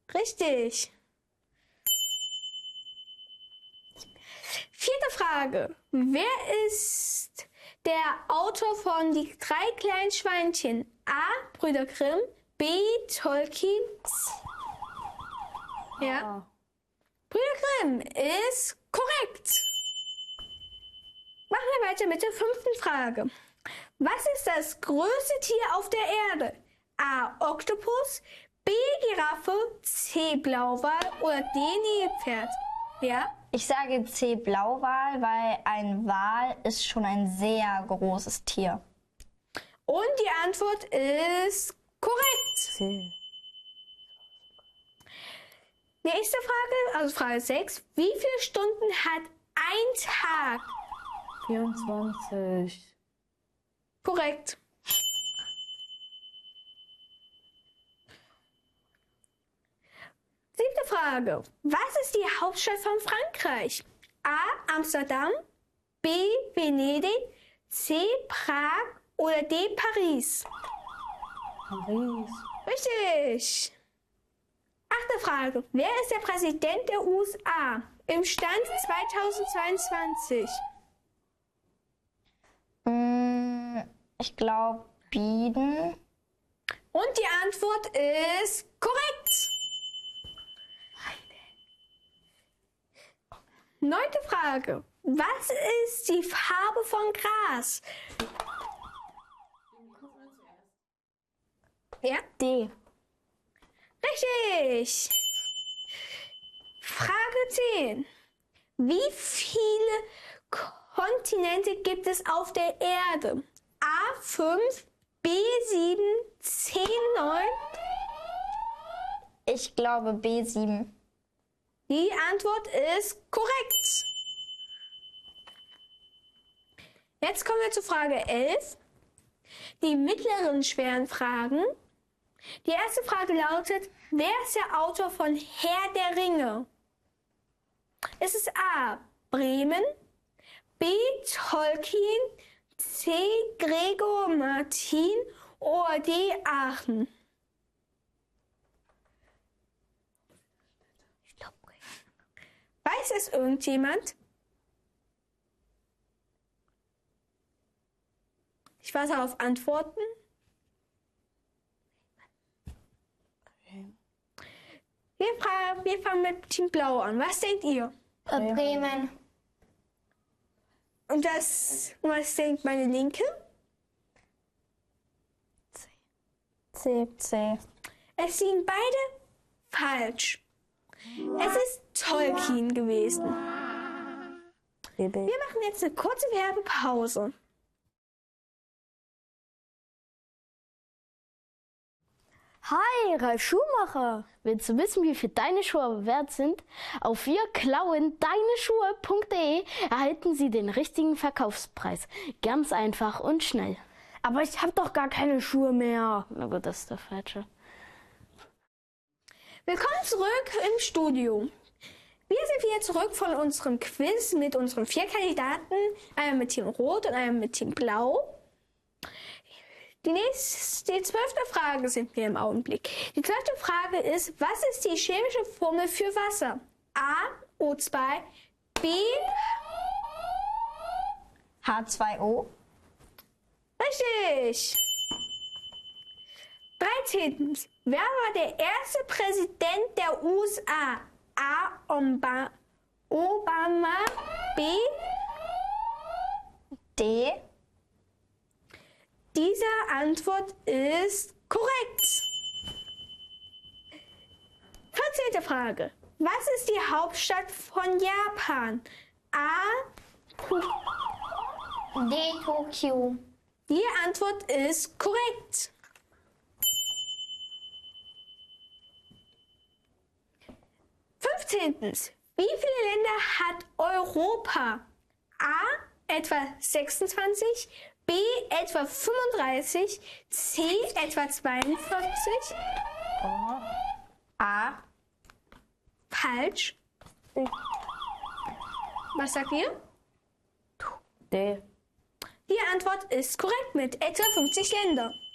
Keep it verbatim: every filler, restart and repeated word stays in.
Richtig. Vierte Frage. Wer ist der Autor von Die drei kleinen Schweinchen? A. Brüder Grimm, B. Tolkien. Ja. Brüder Grimm ist korrekt. Machen wir weiter mit der fünften Frage. Was ist das größte Tier auf der Erde? A. Oktopus, B. Giraffe, C. Blauwal oder D. Nilpferd? Ja? Ich sage C. Blauwal, weil ein Wal ist schon ein sehr großes Tier. Und die Antwort ist korrekt. C. Nächste Frage, also Frage sechs. Wie viele Stunden hat ein Tag? vierundzwanzig. Korrekt. Siebte Frage. Was ist die Hauptstadt von Frankreich? A. Amsterdam, B. Venedig, C. Prag oder D. Paris? Paris. Richtig. Achte Frage. Wer ist der Präsident der U S A im Stand zweitausendzweiundzwanzig? Ich glaube Biden. Und die Antwort ist korrekt. Neunte Frage. Was ist die Farbe von Gras? Ja? D. Richtig. Frage zehn. Wie viele Kontinente gibt es auf der Erde? A fünf, B sieben, C neun? Ich glaube B sieben. Die Antwort ist korrekt. Jetzt kommen wir zu Frage elf. Die mittleren schweren Fragen. Die erste Frage lautet, wer ist der Autor von Herr der Ringe? Ist es A. Bremen, B. Tolkien, C. Gregor Martin oder D. Aachen? Weiß es irgendjemand? Ich warte auf Antworten. Wir, fragen, wir fangen mit Team Blau an. Was denkt ihr? Bremen. Bremen. Und das, was denkt meine Linke? C. C. Es sind beide falsch. Es ist Tolkien gewesen. Wir machen jetzt eine kurze Werbepause. Hi, Ralf Schuhmacher. Willst du wissen, wie viel deine Schuhe wert sind? Auf wir klauen deine Schuhe punkt de erhalten Sie den richtigen Verkaufspreis. Ganz einfach und schnell. Aber ich habe doch gar keine Schuhe mehr. Na gut, das ist der falsche. Willkommen zurück im Studio. Wir sind wieder zurück von unserem Quiz mit unseren vier Kandidaten. Einmal mit Team Rot und einmal mit Team Blau. Die nächste, die zwölfte Frage sind wir im Augenblick. Die zwölfte Frage ist, was ist die chemische Formel für Wasser? A, O zwei, B, H zwei O. Richtig. dreizehntens. Wer war der erste Präsident der U S A? A. Obama, Obama, B. D. Diese Antwort ist korrekt. vierzehnte Frage. Was ist die Hauptstadt von Japan? A. D. Tokio. Die Antwort ist korrekt. fünfzehntens. Wie viele Länder hat Europa? A. Etwa sechsundzwanzig, B. etwa fünfunddreißig, C. etwa zweiundvierzig. Oh. A. Falsch. Was sagt ihr? D. Die Antwort ist korrekt mit etwa fünfzig Ländern.